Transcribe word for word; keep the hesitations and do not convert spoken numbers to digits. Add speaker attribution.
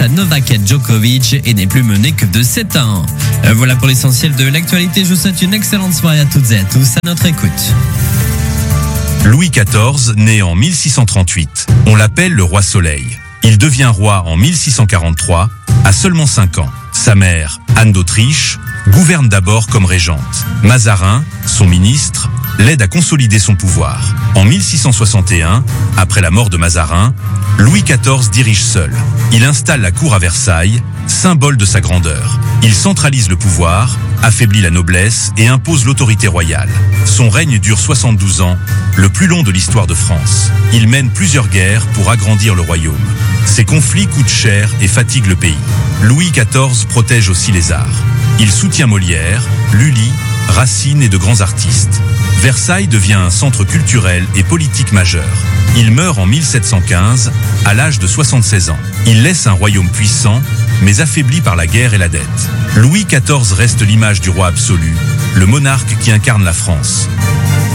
Speaker 1: à Novak Djokovic et n'est plus mené que de sept à un. Euh, voilà pour l'essentiel de l'actualité. Je vous souhaite une excellente soirée à toutes et à tous. À notre écoute.
Speaker 2: Louis quatorze, né en mille six cent trente-huit. On l'appelle le roi Soleil. Il devient roi en mille six cent quarante-trois, à seulement cinq ans. Sa mère, Anne d'Autriche, gouverne d'abord comme régente. Mazarin, son ministre, l'aide à consolider son pouvoir. En mille six cent soixante et un, après la mort de Mazarin, Louis quatorze dirige seul. Il installe la cour à Versailles, symbole de sa grandeur. Il centralise le pouvoir, affaiblit la noblesse et impose l'autorité royale. Son règne dure soixante-douze ans, le plus long de l'histoire de France. Il mène plusieurs guerres pour agrandir le royaume. Ces conflits coûtent cher et fatiguent le pays. Louis quatorze protège aussi les arts. Il soutient Molière, Lully, Racine et de grands artistes. Versailles devient un centre culturel et politique majeur. Il meurt en mille sept cent quinze, à l'âge de soixante-seize ans. Il laisse un royaume puissant, mais affaibli par la guerre et la dette. Louis quatorze reste l'image du roi absolu, le monarque qui incarne la France.